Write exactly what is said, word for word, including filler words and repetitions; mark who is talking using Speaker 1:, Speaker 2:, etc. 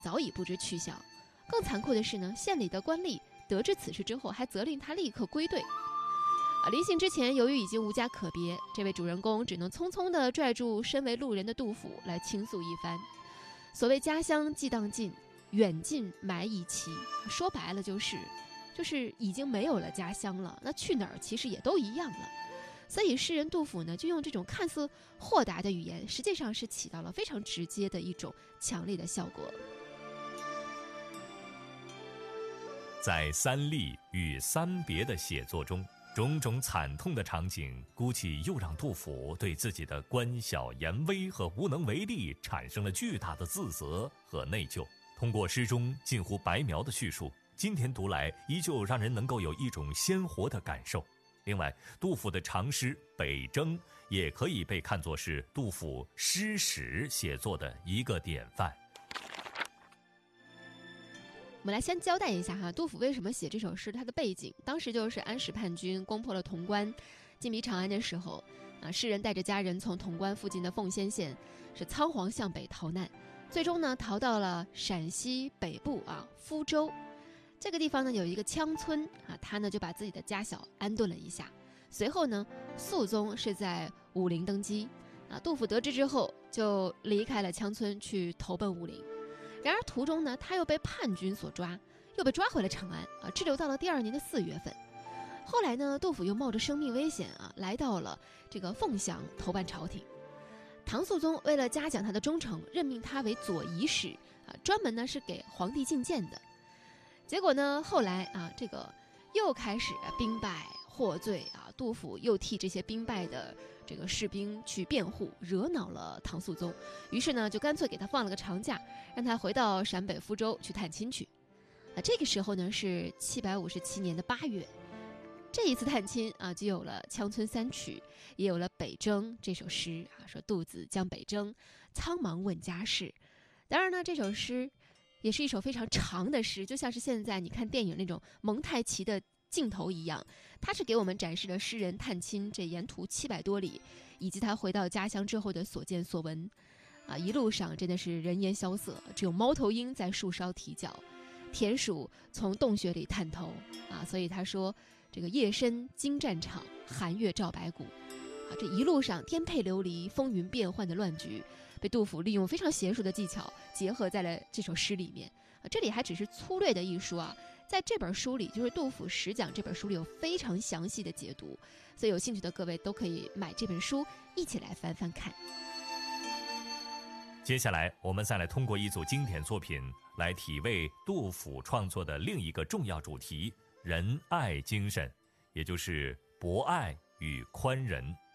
Speaker 1: 早已不知去向。更残酷的是呢，县里的官吏得知此事之后，还责令他立刻归队。啊，临行之前，由于已经无家可别，这位主人公只能匆匆地拽住身为路人的杜甫来倾诉一番。所谓家乡既当尽，远近埋一期，说白了就是就是已经没有了家乡了，那去哪儿其实也都一样了。所以诗人杜甫呢，就用这种看似豁达的语言，实际上是起到了非常直接的一种强烈的效果。
Speaker 2: 在三立与三别的写作中，种种惨痛的场景估计又让杜甫对自己的官小言微和无能为力产生了巨大的自责和内疚。通过诗中近乎白描的叙述，今天读来依旧让人能够有一种鲜活的感受。另外，杜甫的长诗《北征》也可以被看作是杜甫诗史写作的一个典范。
Speaker 1: 我们来先交代一下哈，杜甫为什么写这首诗，它的背景当时就是安史叛军攻破了潼关，进逼长安的时候啊，诗人带着家人从潼关附近的奉先县是仓皇向北逃难，最终呢逃到了陕西北部啊福州这个地方呢，有一个羌村啊，他呢就把自己的家小安顿了一下。随后呢，肃宗是在武陵登基啊，杜甫得知之后就离开了羌村去投奔武陵。然而途中呢，他又被叛军所抓，又被抓回了长安啊，滞留到了第二年的四月份。后来呢，杜甫又冒着生命危险啊，来到了这个凤翔投办朝廷。唐肃宗为了嘉奖他的忠诚，任命他为左仪使啊，专门呢是给皇帝觐见的。结果呢，后来啊，这个又开始兵败获罪啊，杜甫又替这些兵败的这个士兵去辩护，惹恼了唐肃宗，于是呢，就干脆给他放了个长假，让他回到陕北福州去探亲去。啊，这个时候呢是七百五十七年的八月，这一次探亲啊，就有了《羌村三曲》，也有了《北征》这首诗啊，说杜子将北征，苍茫问家事。当然呢，这首诗也是一首非常长的诗，就像是现在你看电影那种蒙太奇的镜头一样，它是给我们展示了诗人探亲这沿途七百多里，以及他回到家乡之后的所见所闻。啊，一路上真的是人烟萧瑟，只有猫头鹰在树梢啼叫，田鼠从洞穴里探头啊，所以他说这个夜深惊战场，寒月照白骨。啊，这一路上颠沛流离、风云变幻的乱局，被杜甫利用非常娴熟的技巧结合在了这首诗里面啊。这里还只是粗略的一说啊，在这本书里，就是《杜甫十讲》这本书里有非常详细的解读，所以有兴趣的各位都可以买这本书，一起来翻翻看。
Speaker 2: 接下来，我们再来通过一组经典作品来体味杜甫创作的另一个重要主题——仁爱精神，也就是博爱与宽仁。